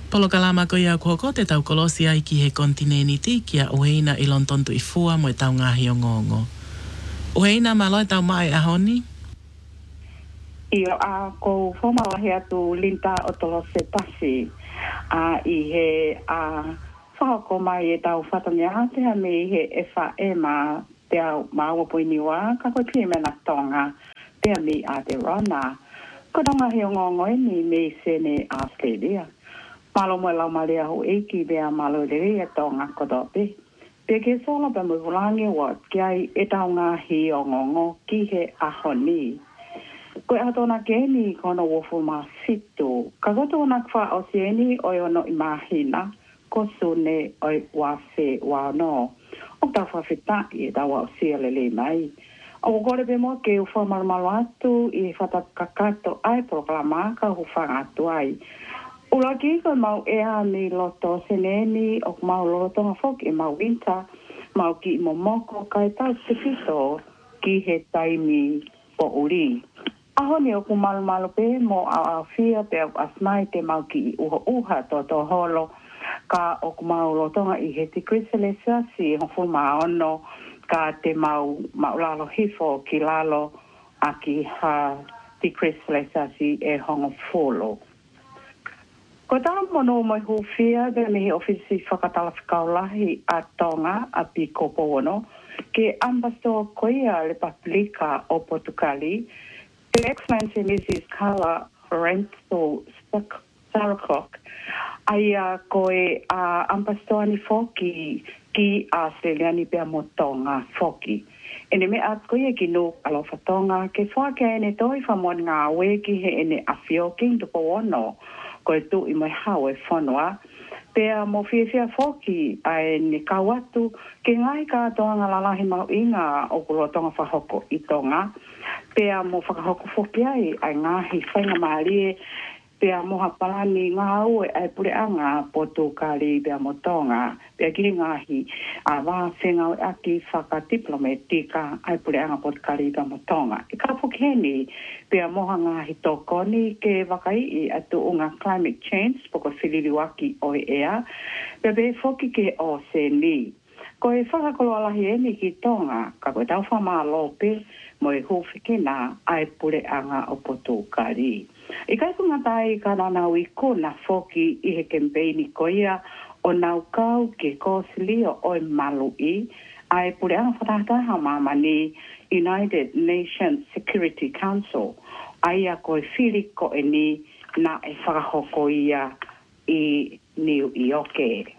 Polokalama ko ia koko te tau kolosia i ki he kontineni ti kia uheina I lon tontu I fua mo e tau ngahi o ngongo. Uheina malo e tau mai a honi? Io a ko whamalahi atu linta o tolo se tasi I he whako mai e tau whatangia te me I he e ma te au maua poiniwa ka koe pia mena tonga te mi a te rana. Ko tonga he o ngongo ni me sene Australia. Malo mo lau maria ho eiki bea malo le e tonga kodope. Pe ke sola pe mo vulangi wa kia e tau ngahi o ngongo ki he ahoni. Koe atona keni kono wofu ma situ. Ka goto na kwa o sieni o ono imahina ko sune o wafe wa no. O ta fa fita e da wa siele le mai. O gore be mo ke u fa malo atu I fata kakato ai proklama ka hu fa atu ai. Ula ki ko mau ea ni loto seneni o mau loto nga fok I mau winter mau ki momoko kai tau tipito ki he taimi po uri. Aho ni o kumalu pe mo a fia pe asmai te mau ki uha to holo ka o kumau loto nga I he ti kriselesa si hofu ono ka te mau lalo hifo ki lalo a ki ha ti kriselesa si e hongo folo. Ko tala mono mai hufia de me ofisi whakatala whikaulahi a Tonga a Pikopo ono ke ambassador koia le Paprika o Portugali Her Excellency Mrs. Carla Lorenzo Sarcock aia koe ambassador ni foki ki Australia ni pia mo Tonga foki. Ene me at koe ki no alofa Tonga ke whake ene toi whamon ngā weki he ene afio king tupo ono. Koe tu I mai hau e whanua. Pea mo whiawhia whoki ai ni kawatu ke ngai ka toanga lalahi mau inga o kulo tonga whahoko I Tonga. Pea mo whakahoko whoki ai ngahi whainga maarie. Pea mo hapalani ngā ue ai pureanga Portugali pea mo Tonga. Pea ki ngahi a wā whenga o aki whakadiplomatika ai pureanga Portugali pea mo Tonga. I ka whukeni pea moha ngahi tokoni ke wakai atu unga climate change poko whiririwaki o ea. Pea be whoki ke o se ni. Ko e whakakolo alahi eni ki Tonga ka koe tau whamaa lope mo e hufikina ai pureanga o Portugali. I kai kunga tai ka nanau I kona whoki I he kempeini koia o nau kau ke kōsilio o malu I ai pureanga whatataha mamani United Nations Security Council ai a koe whiri ko e ni na e whakahoko ia I New York.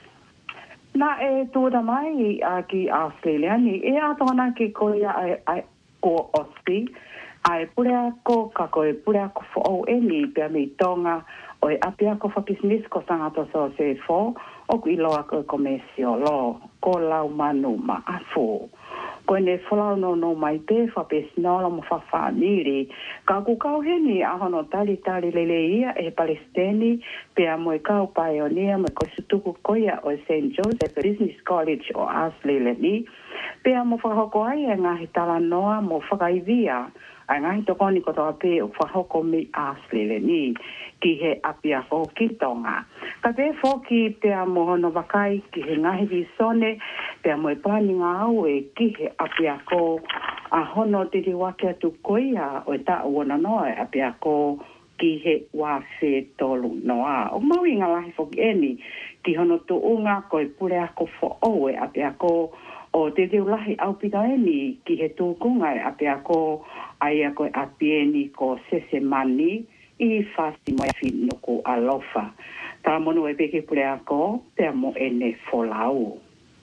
Na e tūra mai ki Australia ni e atona ki koia ai ko Aussie ai purea ko ka koe purea ko fo e ni pia mi Tonga o e apia ko whakisnis ko sangato so se fo o ku iloa ko komesio lo ko lau manu ma afo. Ko ne whalau no mai te whapesinola mo whawhaniri. Ka ku kau heni ahono tali lele ia e Palestini pia mo e kau pioneer mo ko sutuku koia o St. Joseph Business College o Australia ni. Pia mo whakahoko ai e ngahi tala noa mo whakaivia. Ai ngahi tokoni ko toa pe o whahoko mi Australia ni ki he apia ho ki Tonga. Ka te whoki pia mo hono wakai ki he ngahi visone pia mo e pani ngā au e ki he apia ko a hono tiri wake atu koia o e ta uona noa e apia ko ki he wase tolu noa. O maui ngā lahi whoki eni ki hono tu unga ko e pure ako fo o e apia ko o te teo lahi au pita eni ki he tūkunga e apia ko ai a koe apieni ko sese mani I whasi mo e whinuku alofa. Tā mono e peke pure ako pia mo ene wholau.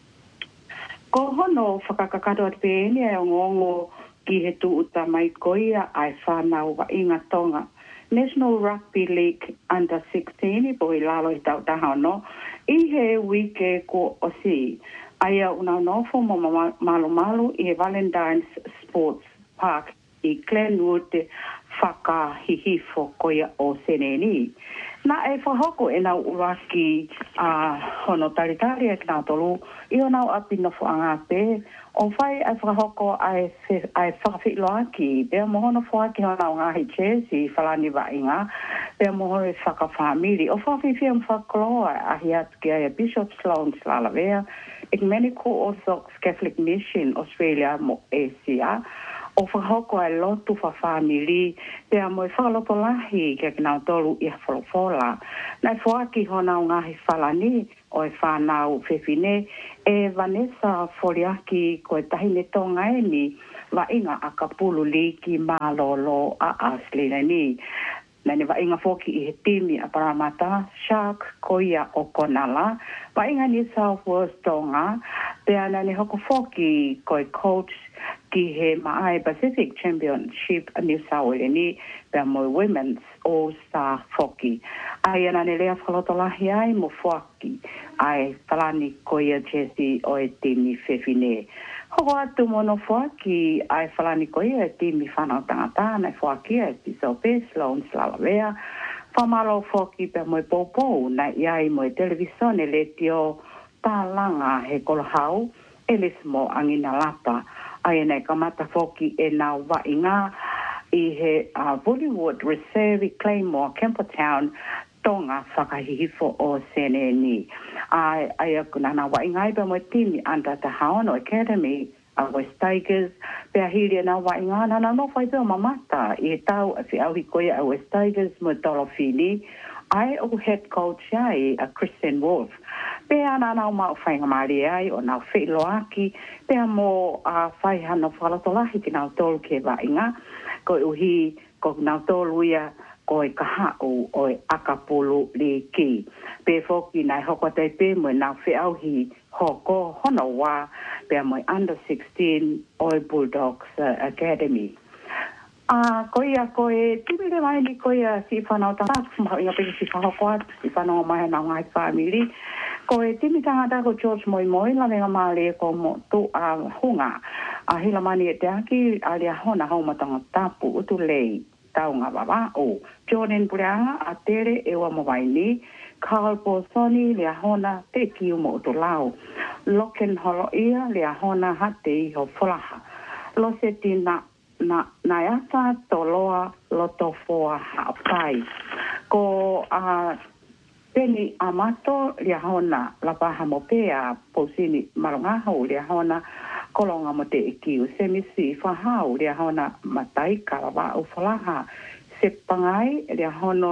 Ko hono whakakakato ati peeni e o ngongo ki he tu uta mai koia ai whanau wa inga Tonga. National Rugby League Under 16 po I lalo I tau taha no. I he wike ko osi. Aia una nofo mo malu I he Valentine's Sports Park I Glenwood whakahihifo koia o seneni. Na e whahoko e nau uraki hono taritari e kina tolu, i o nau apinofo anga pe, o whai e whahoko ai whakawhiloaki, pea mohono whaki ho nau ngahi chesi, whalani wa inga, pea mohono e whakawhamiri, o whawhiwhia mwhakoloa ahi atu ki ai Bishop Sloan Slalavea, Ecumenical Orthodox Catholic Mission Australia mo Asia, o whahoko ai lotu whawhamiri, pea mo e whakalopo lahi ke kina tolu i hawholofola. Nai whaki hona o ngahi whalani o e whanau whewhine, e Vanessa Foriaki ko e tahine tonga e ni, wa inga a kapulu li ki malolo a Aslina ni. Nani wa inga foki i he timi a Paramata, Shark, Koia o Konala, wa inga ni South Wales tonga, pea nani hoko foki ko e coach ki he Maai Pacific Championship a New South Wales ni, pea mo Women's All-Star foki. Ai nani lea whalotolahi ai mo foki, ai talani Koia Jesse o e timi whewhine. Hoko atu mono whaki ai whalani koia e timi whanau tangata, nei whaki e Piso Sloan Slalavea, whamalo whaki pe moe popo, nei iai moe televisione le tio tālanga he kolohau, e lesmo angina lapa, ai nei kamata whaki e nau wainga i he Bollywood Reserve Claymore, Campbelltown, tonga whakahihifo o seneni. Ai akuna na waingai pa mo timi under the Haono Academy a West Tigers, pea hiri na wainga na no whai peo mamata i tau a fi auhi koia a West Tigers mo Dolofini, ai o head coach ai a Christian Wolf. Pea na nau mau whainga maari ai o nau whiloaki, pea mo a whai hana whalatolahi ki nau tolu ke wainga, ko uhi ko nau tolu ia ko e kahau o e akapulu li ki. Pe foki nai hoko te pe mo nau whiauhi hoko hono wā pe mo under 16 o e Bulldogs Academy. Ko ia ko e tibile mai ni ko ia si whanau tangata, kumau inga pe si whahoko atu, si whanau mai na ngai family. Ko e timi tangata ko George Moimoi, la venga maale ko mo tu a hunga. Hila mani e te aki, a lia hona hauma tangatapu utu lei. Taunga wawa o Jordan Brianga a tere e wa mawaini, Carl Bolsoni lea hona te kiu mo uto lau, Loken holo ia lea hona hate i ho folaha, lo se ti na yata to loa loto foa hawhai, ko Peni amato lea hona la paha mo pea posini marongaho lea hona kolonga mo te ikiu semisi whahau lea hona matai karawa o whalaha se pangai lea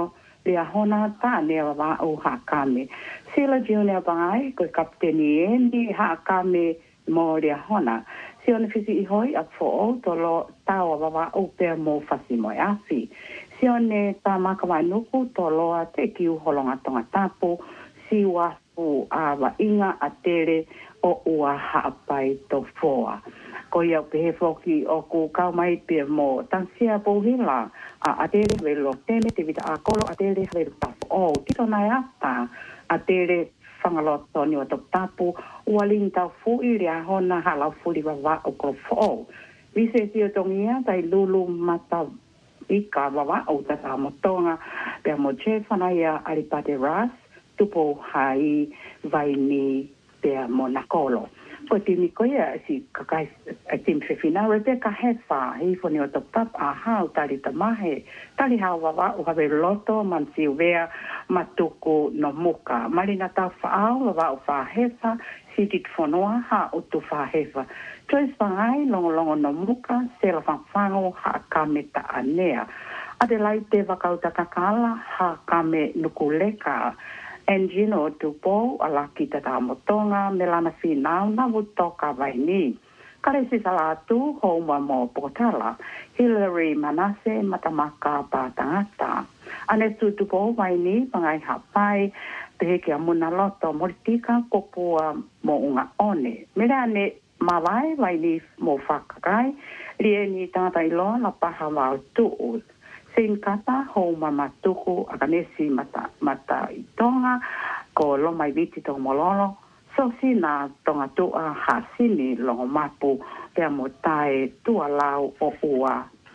hona tāne awa o hakame. Sila junior pangai ko kapteni endi hakame mo lea hona. Si ona fisi i hoi a fo to lo tau awa o pea mo fasi mo afi. Si one tā makawai nuku to loa te kiu holonga tonga tapu si wafu a wa inga a tere o ua haapai to foa. Ko iau pehe foki o ku kau mai pia mo tansia pohila a tere velo teme te vita a kolo a tere velo tapu. O tito nai apa a tere whangaloto ni o tok tapu ua lintau fui rea hona halau fuli wawa o ko fo. Vise si o tongia tai lulu mata ika wawa o tata motonga pia mo che whanaia Aripate Ras tupo hai vai ni pia mo nakolo. Ko timi koia si kakai tim fefina Rebecca Hefa hi foni o tap a hau tali tamahe tali hau wawa o have loto man siuvea matuku no muka marina ta whaau wawa o wha hefa si dit fonoa ha o tu wha hefa Joyce Pangai longo no muka sela whangwhango ha kame ta anea Adelaide wakauta kakala ha kame nukuleka Engino tupo ala kita tamotonga melana final na wutoka vaini. Kare si salatu homa mo potala Hillary Manase matamaka patangata. Ane tupo vaini pangai hapai peheke amuna loto moritika kopua mo unga one. Melane mawai vaini mo whakakai lieni tangata ilo na paha wau tuu. Sin kata ho mama tuku akanesi mata itonga ko lo mai viti to mololo so sina tonga tua hasini lo mapu pe motai tua lau o ua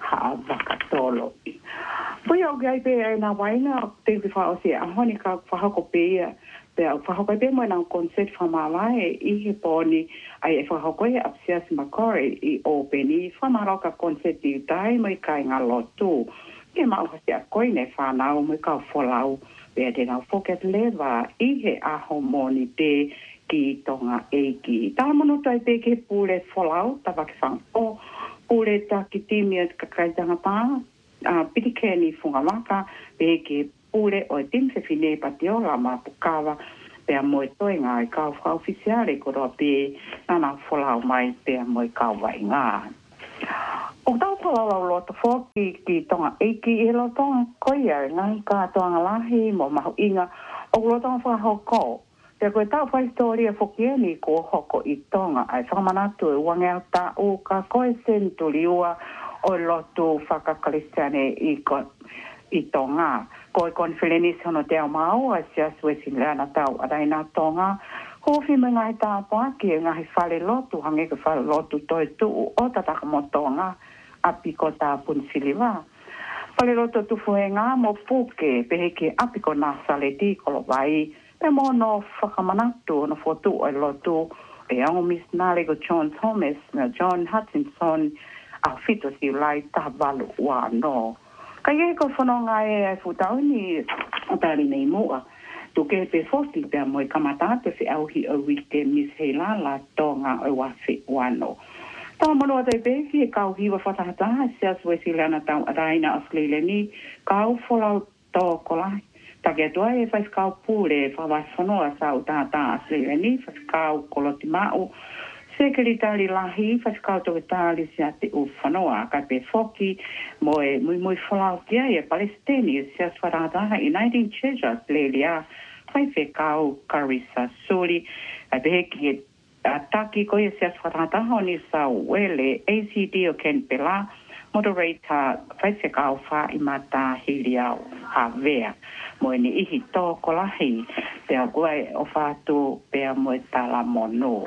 Vakatolo. Pui o gai pe e na waina te ki wha o se ahoni ka whahako pe ia. Pe au whahako pe mo na concert whamawai I he pōni ai e whahako e apsia si makore I openi whamaro ka concert I utai mo I kai ngā lotu. Ke mau hasi a koine whanau mo I ka wholau pe a tēnau whoket lewa I he aho moni te ki tonga eiki. Tā mono tai pe ke pule wholau ta waki whanau. Pule ta ki timia kakaitanga pā. Pitikeni fungamaka pe ke pule o tim se fine patiola ma pukawa pe a moe toi ngā I kau wha oficiale ko roa pe nana wholau mai pe a moe kau vai ngā. O tau wholau loto whoki ki tonga eiki e lo tonga koia ngai ka tonga lahi mo mahu inga o lo tonga whahoko. Te koe tau wha historia whokieni ko hoko I tonga ai whakamanatu e wangea ta o ka koe senturi ua o lotu whakakalistane I tonga. Ko konferenis hono te au mau a sia suesi leana tau a daina tonga. Hofi me ngai tā pāki e ngahi whale lotu, hange ka whale lotu toi tu o tataka mo tonga a piko tā punsiliwa. Whale lotu tufu e ngā mo puke peheke a piko nā sale ti kolo vai. Pe mo no whakamanatu no fotu o lotu e ango mis nāle ko John Thomas na John Hutchinson a fito si lai ta valu wa no. Ka ye ko whanonga e futau ni atari nei mua. Tu ke pe fosi pe mo kamata te se au hi o wite mis hela la tonga o wa fi wano. Tā mano te pe ki kau hiwa whatahata sia suesi lana tau araina aslele ni kau wholau tō kolai. Take atua e whais kau pule whawai whanoa sau tātā aslele ni whais kau koloti mau. Sekretari lahi whaskau toke tāli sia te u whanoa kai pe whoki mo e mui whalau kia e Palestini sia wharataha I 19 Treasures lelia whai whekau Carissa Suri ai pe heki e taki ko e sia wharataha o ni sau wele ACD o Ken Pela moderator whai whekau wha I mata hiliau ha vea mo e ni ihi tōko lahi pea guai o whātu pea mo e tala mono.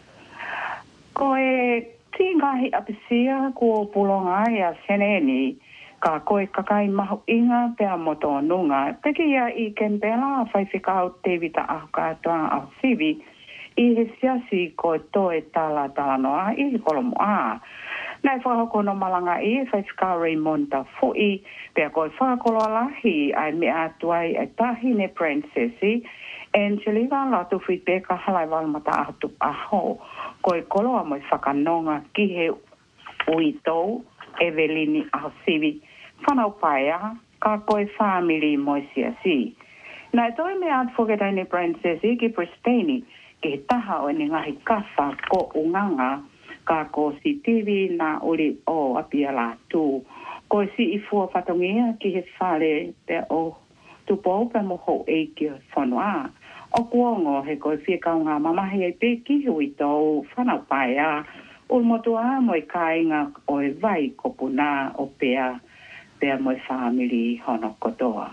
Ko e tingahi apisia ko pulonga ia seneni ka koe kakai mahu inga pea moto nunga. Peki ia I Kempela whai whikau te vita ahu katoa au sivi I he siasi ko toe tala noa I he kolomo a. Nai whakako no malanga I whai whikau Raimonda fui pea koe whakolo alahi ai me atuai ai tahine princessi Angelica la tu fui peka halai walmata atu aho. Koe koloa mo whakanonga ki he uitou, Evelini Ahosivi, whanau paia, ka koe family mo siasi. Nai toi me at whaketaine princessi ki Pristini, ki he taha o ni ngahi kasa ko unganga, ka ko si TV na uri o apia la tu. Koe si I fua patongia ki he whale pe o tupo pe mo ho e ki whanua. O kuongo he koe whikau ngā mamahi e pe ki hui tau whanau paia. Ulmotua mo I kāinga o e vai kopuna o pea mo e family hono kotoa.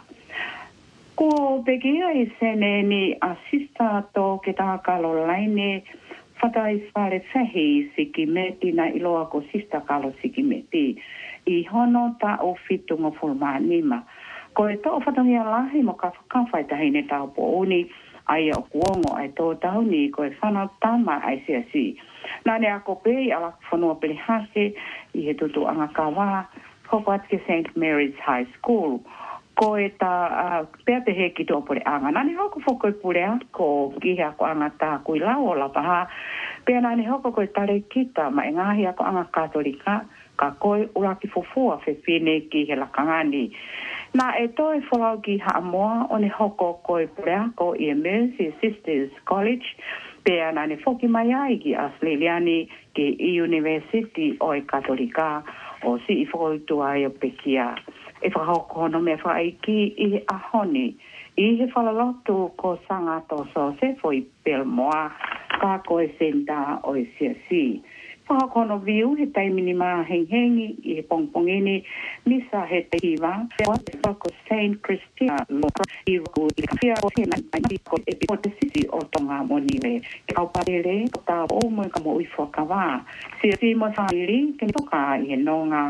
Ko pekia I sene ni asista to ke tā kalo laine whatai whare whehi siki meti na iloa ko sista kalo siki meti. I hono ta o fitunga fulmanima. Ko e tō whatangia lahi mo ka whakawhai tahine tau po uni. Ai o kuongo ai tō tauni ko e whanau tama ai siasi. Nane ako pei ala whanua pili hase I he tutu anga kawa Hopatke St. Mary's High School. Ko e ta pea te heki tō pure anga. Nane hoko whakoi pure ako ki ako anga tā kui lau o lapaha. Pea nane hoko koe tare kita ma e ngahi ako anga katolika ka koe uraki fufua whewhine ki he lakangani. Na e toi whalau ki Haamoa o ne hoko koe pureako I Mercy Sisters College pea nane whoki mai ai ki Asleliani ki University o e Katolika o si I whakautu ai o Pekia. E whakahoko no me whaiki I ahoni. I he whalalotu ko sanga toso se foi Pelmoa ka koe senta o e siasi. Whakakono viu he taimini mā hengi I he pongpongini misa he te hiwa. Whako Saint Christina Lora I ruku I ka whia o hena I ko e po te sisi o tonga moniwe. Ke kau parele o tā o mo I ka mo I whakawā. Si mo whairi ke toka I he nonga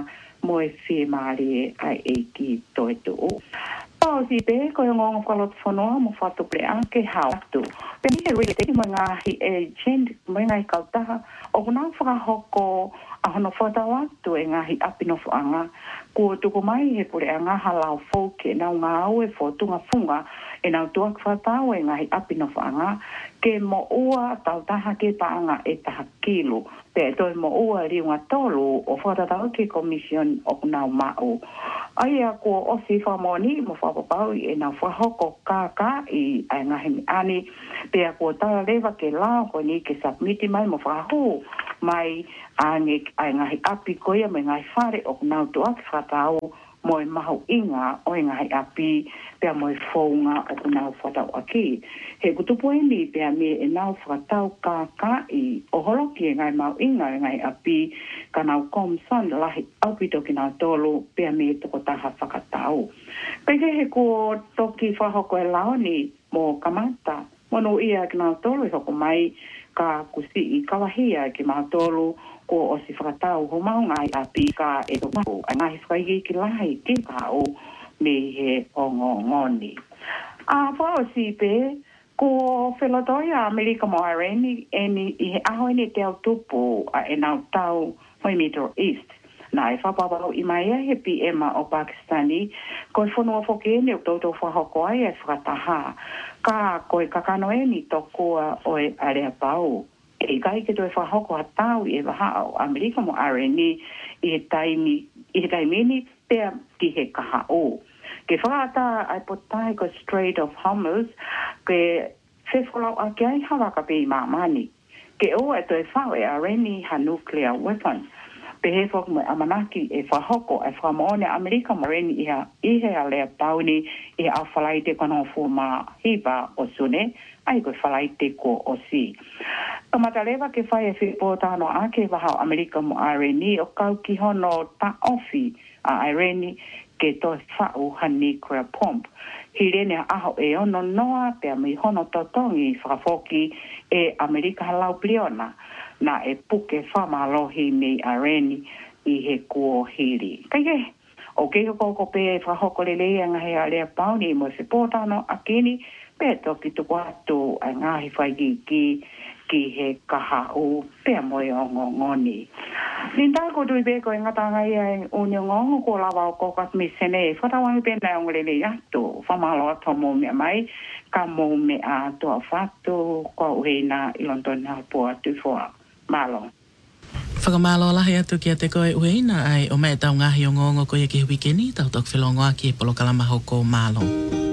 mo e fi mari ai e ki toi tu. Pao si pe ko ngong ko lot fono mo fatu pre anke hautu. Pe ni really te mga hi e gent mga kauta o na fra hoko a hono fata watu e ngahi apino fanga ko tu ko mai he pure anga halau foke na nga au e fotu nga funga e na tu ak fata o e ngahi apino fanga ke mo ua tau taha ke paanga e taha kilo pe toi mo ua ri nga tolu o fata tau ke komision o na mau ai a ko o si fa moni mo fa pau e na fa hoko ka i ai ngahi ani pe a ko ta leva ke la ko ni ke submit mai mo fa ho mai ange ai ngahi api ko ia me ngai fare o na tu ak fatau mo e mahu inga o ngahi api pe mo e fonga o na fatau aki he kutupu ni pe me e na fatau ka i o holo ki ngai mau inga ngai api kana kom son lahi api to kina tolo pe me to ko taha fakatau pe he ko toki fa hoko e laoni mo kamata mono ia kina tolo ko mai ka kusi i kawahia ki mātolu ko o si whakatau ho maungai a pika e to mahu. A ngahi whaigi ki lahi ki kau me he ongo ngoni. A whao si pe ko whelotoia Amerika mo areni eni i he aho ene te au tupu a e nau tau hoi Middle East. Na e whapapau i mai he PM o Pakistani ko e whanua whoke ene o toto whahoko ai e whakataha. Ka koe kakano e ni tokoa o e area pau. E kai ke toi whahoko a tau i e waha o Amerika mo areni i he taimini pea ki he kaha o. Ke whakata ai potai ko Strait of Hormuz ke whewholau a ke ai hawaka pe i mamani. Ke o e toi whao e areni ha nuclear weapon. Pe he whok mo amanaki e whahoko e whamaone Amerika mo areni i he alea pauni i au whalaite kono fuma hiba o sune ai ko whalaite ko o si. Kamata lewa ke whai e whipotano a ke waha o Amerika mo areni o kau ki hono ta ofi a areni ke to whau ha nuclear pomp. Hi rene aho e ono noa pe a mi hono totongi whakafoki e Amerika halau pliona na e puke whamalohi me areni i he kuo hiri. Kaike, o ke hoko pe e whahoko lelea ngahe a lea pauni mo se pōtano a kini pe toki tuku atu a ngahi whaigi ki he kaha o pe moe o ngoni. Ninda ko tui beko e ngatanga ia e unio ngongo ko lawa o kokas mi sene e whatawangi pena o ngelele atu whamalo ato mo mea mai ka mo me a toa whatu ko uheina ilontona pua tufoa. Malo. Whakamalo lahi atu ki a te koe uheina ai o mea tau ngahi o ngongo ko ia ki huikeni tau tok whilongoa ki e polokalama hoko malo.